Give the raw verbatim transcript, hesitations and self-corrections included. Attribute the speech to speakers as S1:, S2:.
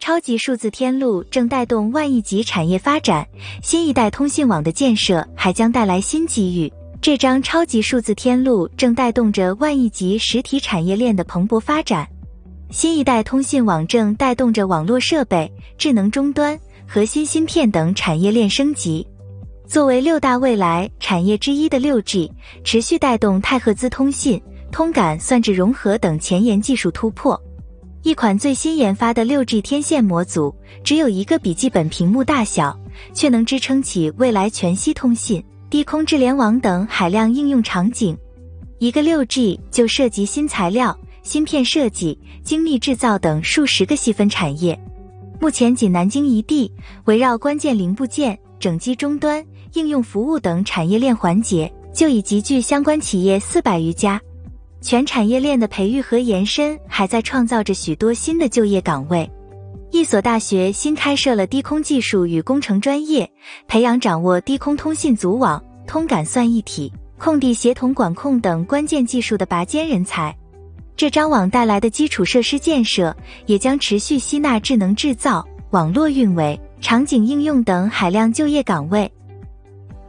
S1: 超级数字天路正带动万亿级产业发展，新一代通信网的建设还将带来新机遇。这张超级数字天路正带动着万亿级实体产业链的蓬勃发展。新一代通信网正带动着网络设备、智能终端、核心芯片等产业链升级。作为六大未来产业之一的 六 G， 持续带动太赫兹通信、通感算质融合等前沿技术突破。一款最新研发的 六 G 天线模组，只有一个笔记本屏幕大小，却能支撑起未来全息通信、低空智联网等海量应用场景。一个 六 G 就涉及新材料、芯片设计、精密制造等数十个细分产业。目前仅南京一地，围绕关键零部件、整机终端、应用服务等产业链环节，就已集聚相关企业四百余家。全产业链的培育和延伸还在创造着许多新的就业岗位。一所大学新开设了低空技术与工程专业，培养掌握低空通信组网、通感算一体、空地协同管控等关键技术的拔尖人才。这张网带来的基础设施建设，也将持续吸纳智能制造、网络运维、场景应用等海量就业岗位。